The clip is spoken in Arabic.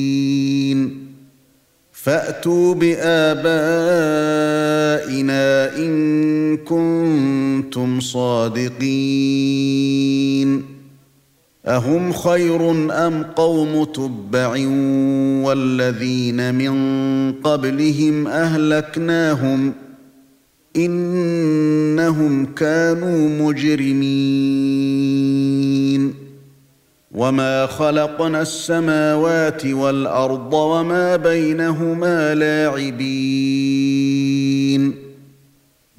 فأتوا بآبائنا إن كنتم صادقين أهم خير أم قوم تبع والذين من قبلهم أهلكناهم إنهم كانوا مجرمين وما خلقنا السماوات والأرض وما بينهما لاعبين